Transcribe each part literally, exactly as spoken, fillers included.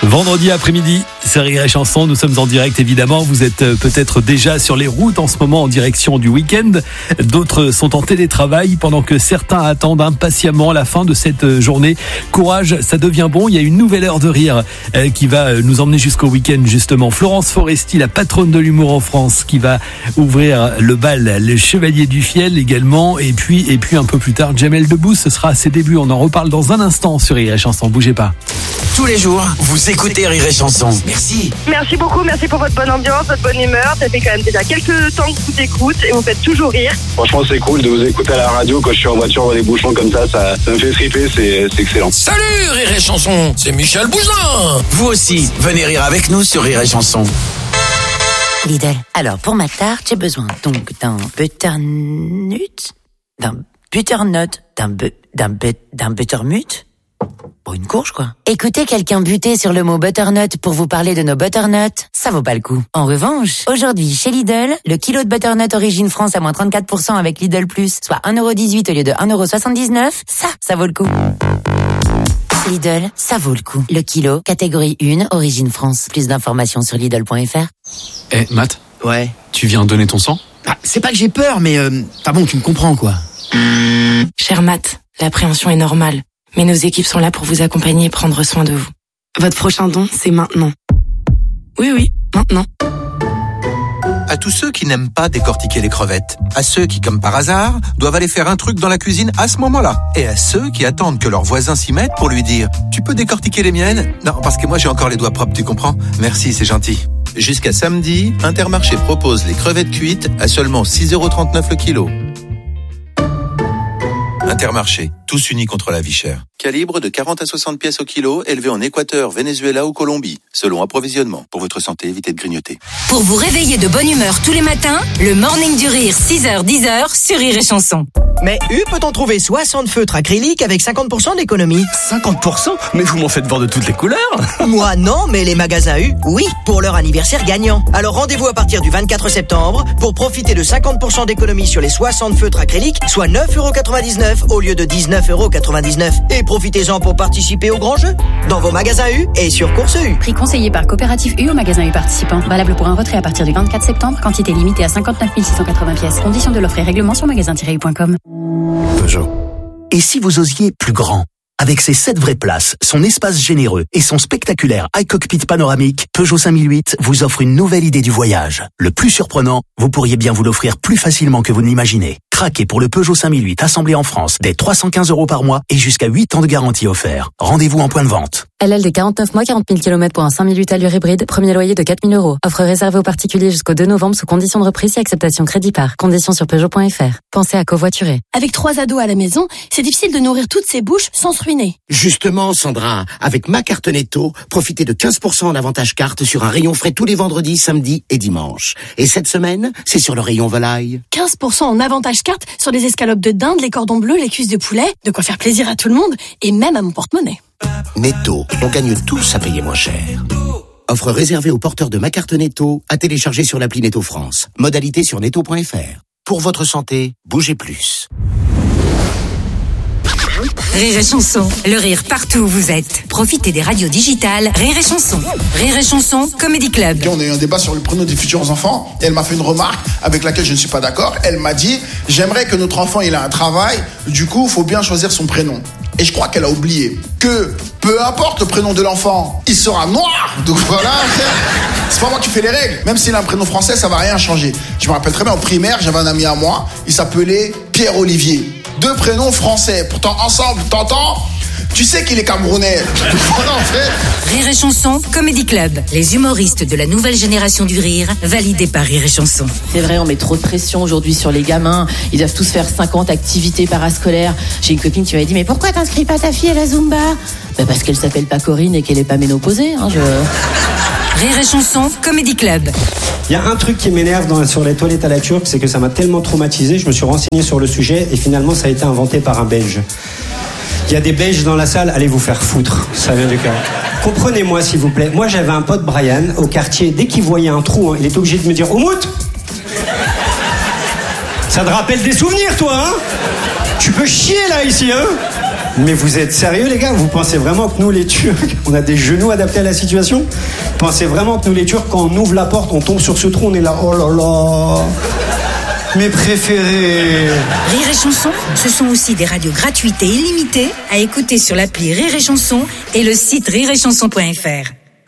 Vendredi après-midi, c'est Rire et Chanson. Nous sommes en direct évidemment. Vous êtes peut-être déjà sur les routes en ce moment en direction du week-end. D'autres sont en télétravail pendant que certains attendent impatiemment la fin de cette journée. Courage, ça devient bon. Il y a une nouvelle heure de rire qui va nous emmener jusqu'au week-end justement. Florence Foresti, la patronne de l'humour en France, qui va ouvrir le bal Le Chevalier du Fiel également. Et puis, et puis un peu plus tard, Jamel Debbouze, ce sera à ses débuts. On en reparle dans un instant sur Rire et Chanson. Bougez pas. Tous les jours, vous écoutez Rire et Chanson. Merci. Merci beaucoup, merci pour votre bonne ambiance, votre bonne humeur. Ça fait quand même déjà quelques temps que je vous écoute et vous faites toujours rire. Franchement, c'est cool de vous écouter à la radio quand je suis en voiture dans les bouchons comme ça. Ça, ça me fait triper, c'est, c'est excellent. Salut Rire et Chanson, c'est Michel Bougelin. Vous aussi, venez rire avec nous sur Rire et Chanson. Lidl. Alors, pour ma tarte, j'ai besoin donc d'un butternut, d'un butternut, d'un bu, d'un but, d'un buttermut. Bon, une courge, quoi. Écoutez quelqu'un buter sur le mot butternut pour vous parler de nos butternuts, ça vaut pas le coup. En revanche, aujourd'hui, chez Lidl, le kilo de butternut origine France à moins trente-quatre pour cent avec Lidl Plus, soit un euro dix-huit au lieu de un euro soixante-dix-neuf, ça, ça vaut le coup. Lidl, ça vaut le coup. Le kilo, catégorie un, origine France. Plus d'informations sur Lidl point F R. Eh, hey, Matt. Ouais. Tu viens donner ton sang? Ah, c'est pas que j'ai peur, mais euh, ah bon, tu me comprends, quoi. Cher Matt, l'appréhension est normale. Mais nos équipes sont là pour vous accompagner et prendre soin de vous. Votre prochain don, c'est maintenant. Oui, oui, maintenant. À tous ceux qui n'aiment pas décortiquer les crevettes, à ceux qui, comme par hasard, doivent aller faire un truc dans la cuisine à ce moment-là, et à ceux qui attendent que leurs voisins s'y mettent pour lui dire « Tu peux décortiquer les miennes ?» Non, parce que moi j'ai encore les doigts propres, tu comprends? Merci, c'est gentil. Jusqu'à samedi, Intermarché propose les crevettes cuites à seulement six euros trente-neuf le kilo. Intermarché, tous unis contre la vie chère. Calibre de quarante à soixante pièces au kilo, élevé en Équateur, Venezuela ou Colombie. Selon approvisionnement. Pour votre santé, évitez de grignoter. Pour vous réveiller de bonne humeur tous les matins, le Morning du Rire, six heures dix heures sur Rire et Chanson. Mais U peut-on trouver soixante feutres acryliques avec cinquante pour cent d'économie? cinquante pour cent? Mais vous m'en faites voir de toutes les couleurs. Moi non, mais les magasins U, oui, pour leur anniversaire gagnant. Alors rendez-vous à partir du vingt-quatre septembre pour profiter de cinquante pour cent d'économie sur les soixante feutres acryliques, soit neuf euros quatre-vingt-dix-neuf au lieu de dix-neuf euros quatre-vingt-dix-neuf. Et profitez-en pour participer au grand jeu dans vos magasins U et sur Course U. Prix conseillé par Coopérative U au magasin U participant. Valable pour un retrait à partir du vingt-quatre septembre. Quantité limitée à cinquante-neuf mille six cent quatre-vingts pièces. Conditions de l'offre et règlement sur magasin tiret u point com. Peugeot. Et si vous osiez plus grand? Avec ses sept vraies places, son espace généreux et son spectaculaire iCockpit panoramique, Peugeot cinq mille huit vous offre une nouvelle idée du voyage. Le plus surprenant, vous pourriez bien vous l'offrir plus facilement que vous ne l'imaginez. Craquez pour le Peugeot cinq mille huit assemblé en France dès trois cent quinze euros par mois et jusqu'à huit ans de garantie offert. Rendez-vous en point de vente. L L D quarante-neuf mois, quarante mille kilomètres pour un cinq mille huit allure hybride, premier loyer de quatre mille euros. Offre réservée aux particuliers jusqu'au deux novembre sous conditions de reprise et acceptation crédit par. Conditions sur Peugeot point F R. Pensez à covoiturer. Avec trois ados à la maison, c'est difficile de nourrir toutes ces bouches sans se ruiner. Justement, Sandra, avec ma carte Netto, profitez de quinze pour cent en avantage carte sur un rayon frais tous les vendredis, samedis et dimanches. Et cette semaine, c'est sur le rayon volaille. quinze pour cent en avantage carte sur les escalopes de dinde, les cordons bleus, les cuisses de poulet. De quoi faire plaisir à tout le monde et même à mon porte-monnaie. Netto, on gagne tous à payer moins cher. Offre réservée aux porteurs de ma carte Netto, à télécharger sur l'appli Netto France. Modalité sur netto point F R. Pour votre santé, bougez plus. Rire et Chanson, le rire partout où vous êtes. Profitez des radios digitales Rire et Chanson. Rire et Chanson, Comedy Club. On a eu un débat sur le prénom des futurs enfants et elle m'a fait une remarque avec laquelle je ne suis pas d'accord. Elle m'a dit, j'aimerais que notre enfant il a un travail, du coup il faut bien choisir son prénom. Et je crois qu'elle a oublié que peu importe le prénom de l'enfant, il sera noir. Donc voilà, c'est pas moi qui fais les règles. Même s'il a un prénom français, ça va rien changer. Je me rappelle très bien en primaire, j'avais un ami à moi, il s'appelait Pierre-Olivier. Deux prénoms français, pourtant ensemble, t'entends? Tu sais qu'il est camerounais. Voilà en fait. Rire et Chanson, Comedy Club. Les humoristes de la nouvelle génération du rire, validés par Rire et Chanson. C'est vrai, on met trop de pression aujourd'hui sur les gamins. Ils doivent tous faire cinquante activités parascolaires. J'ai une copine qui m'avait dit, mais pourquoi t'inscris pas ta fille à la Zumba? Bah parce qu'elle s'appelle pas Corinne et qu'elle est pas ménopausée. Hein, je... Rire et Chanson, Comedy Club. Il y a un truc qui m'énerve dans, sur les toilettes à la turque, c'est que ça m'a tellement traumatisé, je me suis renseigné sur le sujet et finalement ça a été inventé par un Belge. Il y a des Belges dans la salle, allez vous faire foutre, ça vient du cœur. Comprenez-moi s'il vous plaît, moi j'avais un pote Brian au quartier, dès qu'il voyait un trou, hein, il était obligé de me dire « Oumout !» Ça te rappelle des souvenirs toi, hein? Tu peux chier là ici, hein? Mais vous êtes sérieux les gars? Vous pensez vraiment que nous les Turcs, on a des genoux adaptés à la situation? Vous pensez vraiment que nous les Turcs, quand on ouvre la porte, on tombe sur ce trou, on est là, oh là là, mes préférés. Rire et Chanson, ce sont aussi des radios gratuites et illimitées à écouter sur l'appli Rire et Chanson et le site rire et chanson point f r.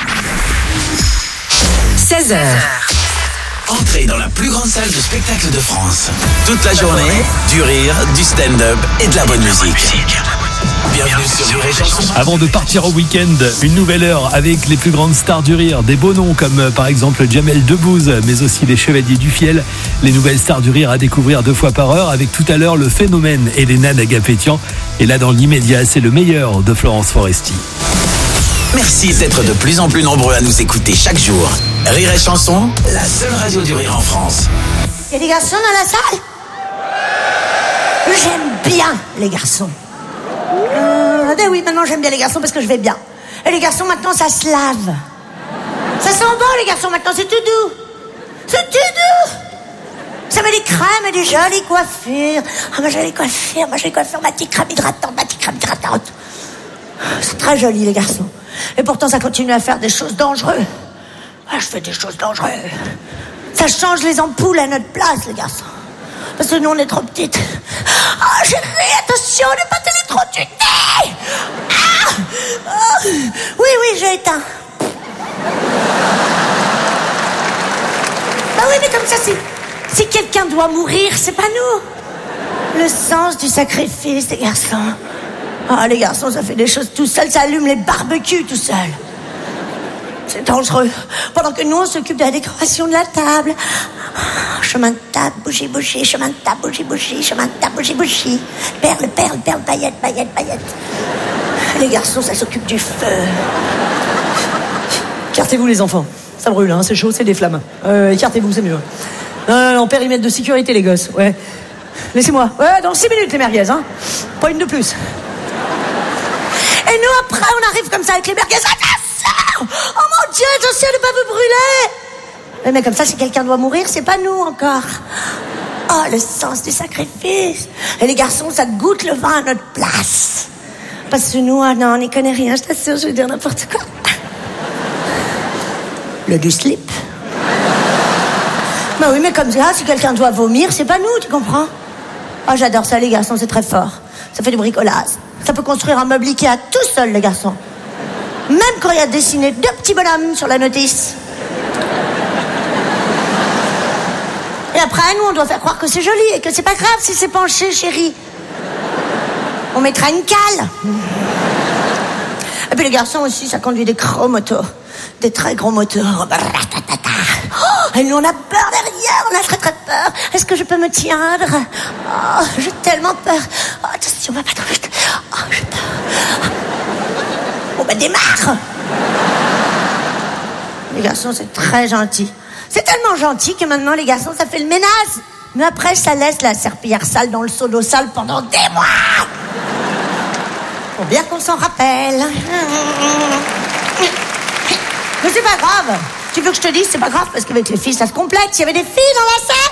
seize heures. Entrez dans la plus grande salle de spectacle de France. Toute la journée, du rire, du stand-up et de la bonne musique. Bienvenue sur Rire et Chanson. Avant de partir au week-end, une nouvelle heure avec les plus grandes stars du rire. Des beaux noms comme euh, par exemple Jamel Debbouze, mais aussi les Chevaliers du Fiel. Les nouvelles stars du rire à découvrir deux fois par heure avec tout à l'heure le phénomène Elena Nagapétian. Et là dans l'immédiat, c'est le meilleur de Florence Foresti. Merci d'être de plus en plus nombreux à nous écouter chaque jour. Rire et Chanson, la seule radio du rire en France. Il y a des garçons dans la salle? J'aime bien les garçons. Euh, ben oui, maintenant j'aime bien les garçons parce que je vais bien. Et les garçons maintenant ça se lave. Ça sent bon les garçons maintenant, c'est tout doux. C'est tout doux. Ça met des crèmes et des jolies coiffures. Ah ma jolie coiffure, ma jolie coiffure, ma petite crème hydratante, ma petite crème hydratante. C'est très joli les garçons. Et pourtant ça continue à faire des choses dangereuses. Ah, je fais des choses dangereuses. Ça change les ampoules à notre place les garçons. Parce que nous on est trop petites. Ah chérie, attention, ne pas t'électrocuter. Ah oh. Oui, oui, j'ai éteint. Bah oui, mais comme ça, si, si quelqu'un doit mourir, c'est pas nous. Le sens du sacrifice, les garçons. Ah, les garçons, ça fait des choses tout seul, ça allume les barbecues tout seul. C'est dangereux. Pendant que nous, on s'occupe de la décoration de la table. Chemin de table, bougie, bougie, chemin de table, bougie, bougie, chemin de table, bougie, bougie. Perle, perle, perle, paillette, paillette, paillette. Les garçons, ça s'occupe du feu. Écartez-vous, les enfants. Ça brûle, hein, c'est chaud, c'est des flammes. Euh, écartez-vous, c'est mieux. Euh, en périmètre de sécurité, les gosses, ouais. Laissez-moi. Ouais, dans six minutes, les merguez, hein. Pas une de plus. Et nous, après, on arrive comme ça avec les merguez. Oh mon Dieu, attention de ne pas vous brûler. Mais comme ça, si quelqu'un doit mourir, c'est pas nous encore. Oh, le sens du sacrifice. Et les garçons, ça goûte le vin à notre place. Parce que nous, ah non, on n'y connaît rien, je t'assure, je vais dire n'importe quoi. Le du slip. Bah oui, mais comme ça, si quelqu'un doit vomir, c'est pas nous, tu comprends? Oh, j'adore ça, les garçons, c'est très fort. Ça fait du bricolage. Ça peut construire un meuble Ikea tout seul, les garçons. Même quand il y a dessiné deux petits bonhommes sur la notice. Et après, nous, on doit faire croire que c'est joli et que c'est pas grave si c'est penché, chérie. On mettra une cale. Et puis les garçons aussi, ça conduit des gros motos. Des très gros moteurs. Oh, et nous, on a peur derrière, on a très très peur. Est-ce que je peux me tiendre? Oh, j'ai tellement peur. Oh, attention, va pas trop vite. Oh, j'ai peur. Bon, ben, démarre. Les garçons, c'est très gentil. C'est tellement gentil que maintenant, les garçons, ça fait le ménage. Mais après, ça laisse la serpillière sale dans le seau d'eau sale pendant des mois. Faut bien qu'on s'en rappelle. Mais c'est pas grave. Tu veux que je te dise, c'est pas grave, parce qu'avec les filles, ça se complète. Il y avait des filles dans la salle.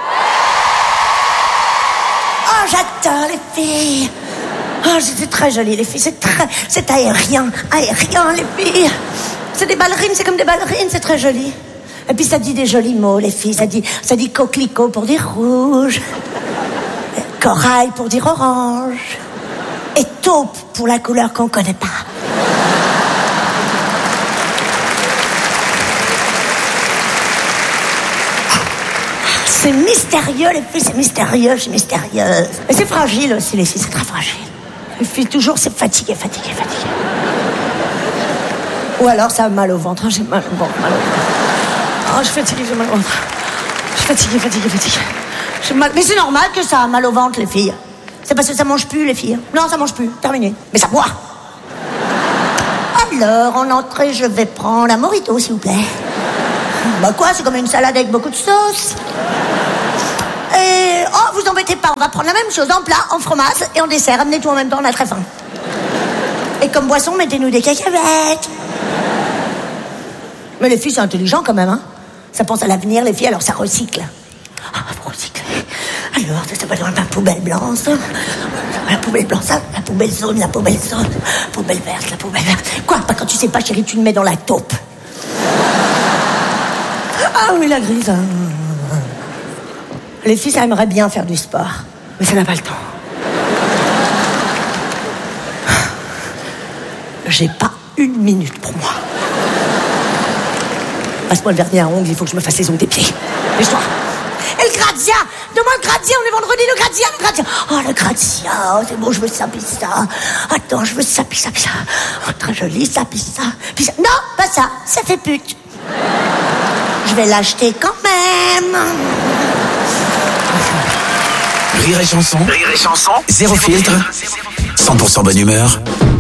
Oh, j'adore les filles. Oh, c'est très joli, les filles. C'est très... C'est aérien. Aérien, les filles. C'est des ballerines, c'est comme des ballerines. C'est très joli. Et puis, ça dit des jolis mots, les filles. Ça dit, ça dit coquelicot pour dire rouge. Corail pour dire orange. Et taupe pour la couleur qu'on connaît pas. C'est mystérieux, les filles, c'est mystérieux, c'est mystérieuse. Et c'est fragile aussi, les filles, c'est très fragile. Les filles, toujours, c'est fatigué, fatigué, fatigué. Ou alors, ça a mal au ventre, hein, j'ai mal au ventre, mal au ventre. Oh, je suis fatiguée, j'ai mal au ventre. Je suis fatiguée, fatiguée, fatiguée. J'ai mal... Mais c'est normal que ça a mal au ventre, les filles. C'est parce que ça mange plus, les filles. Non, ça mange plus, terminé. Mais ça boit. Alors, en entrée, je vais prendre un mojito, s'il vous plaît. Bah quoi, c'est comme une salade avec beaucoup de sauce. Et... Oh, vous embêtez pas, on va prendre la même chose en plat, en fromage et en dessert. Amenez tout en même temps, on a très faim. Et comme boisson, mettez-nous des cacahuètes. Mais les filles, c'est intelligent quand même, hein. Ça pense à l'avenir, les filles, alors ça recycle. Ah, vous recyclez. Alors, ça va dans la poubelle blanche, la poubelle blanche, la poubelle jaune, la poubelle jaune, la poubelle verte, la poubelle verte. Quoi, pas quand tu sais pas, chérie, tu le mets dans la taupe. Ah oui, la grise. Hein. Les filles, ça aimerait bien faire du sport, mais ça n'a pas le temps. J'ai pas une minute pour moi. Passe-moi le vernis à ongles, il faut que je me fasse les ongles des pieds. Dépêche-toi. Et le gradient! Donne-moi le gradient, on est vendredi, le gradient, le gradient! Oh, le gradient, oh, c'est bon, je veux ça, puis ça. Attends, je veux ça, puis ça, puis ça. Oh, très joli, ça, puis ça, puis ça. Non, pas ça, ça fait pute. Je vais l'acheter quand même. Rire et chanson. Rire et chanson. Zéro filtre. cent pour cent bonne humeur.